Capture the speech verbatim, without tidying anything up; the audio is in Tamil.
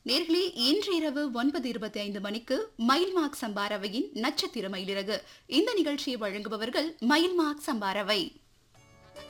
நேர்களே இன்று இரவு ஒன்பது இருபத்தி ஐந்து மணிக்கு மயில்மார்க் சம்பாரவையின் நட்சத்திர மயிலிறகு. இந்த நிகழ்ச்சியை வழங்குபவர்கள் மயில்மார்க் சம்பாரவை.